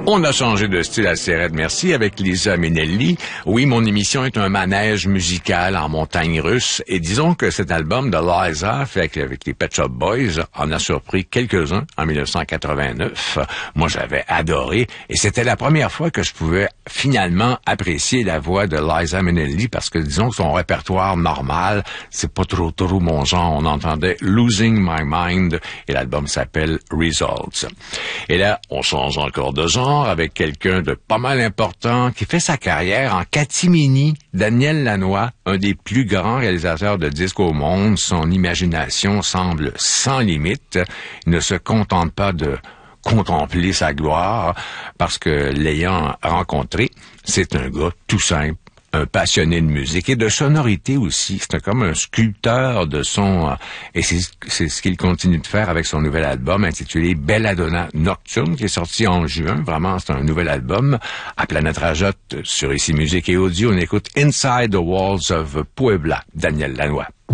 On a changé de style assez raide, merci, avec Liza Minnelli. Oui, mon émission est un manège musical en montagne russe. Et disons que cet album de Liza, fait avec les Pet Shop Boys, en a surpris quelques-uns en 1989. Moi, j'avais adoré. Et c'était la première fois que je pouvais finalement apprécier la voix de Liza Minnelli parce que, disons que son répertoire normal, c'est pas trop mon genre. On entendait Losing My Mind et l'album s'appelle Results. Et là, on change encore de genre avec quelqu'un de pas mal important qui fait sa carrière en catimini. Daniel Lanois, un des plus grands réalisateurs de disques au monde. Son imagination semble sans limite. Il ne se contente pas de contempler sa gloire parce que l'ayant rencontré, c'est un gars tout simple, un passionné de musique et de sonorité aussi. C'est comme un sculpteur de son, et c'est ce qu'il continue de faire avec son nouvel album intitulé Belladonna Nocturne, qui est sorti en juin. Vraiment, c'est un nouvel album. À Planète Rajotte, sur Ici Musique et Audio, on écoute Inside the Walls of Puebla, Daniel Lanois.